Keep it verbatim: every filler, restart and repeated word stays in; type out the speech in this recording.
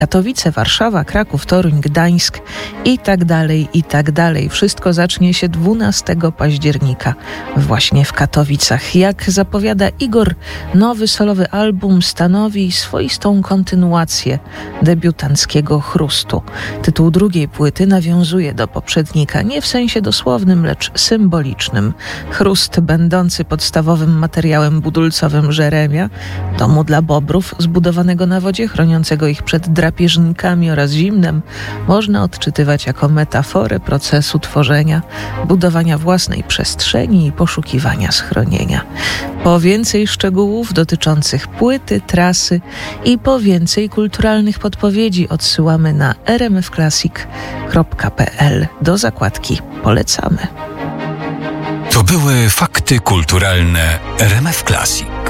Katowice, Warszawa, Kraków, Toruń, Gdańsk i tak dalej, i tak dalej. Wszystko zacznie się dwunastego października właśnie w Katowicach. Jak zapowiada Igor, nowy solowy album stanowi swoistą kontynuację debiutanckiego Chrustu. Tytuł drugiej płyty nawiązuje do poprzednika nie w sensie dosłownym, lecz symbolicznym. Chrust, będący podstawowym materiałem budulcowym Żeremia, domu dla bobrów zbudowanego na wodzie, chroniącego ich przed drapieżnikami oraz zimnem, można odczytywać jako metaforę procesu tworzenia, budowania własnej przestrzeni i poszukiwania schronienia. Po więcej szczegółów dotyczących płyty, trasy i po więcej kulturalnych podpowiedzi odsyłamy na r m f classic kropka p l do zakładki Polecamy. To były fakty kulturalne R M F Classic.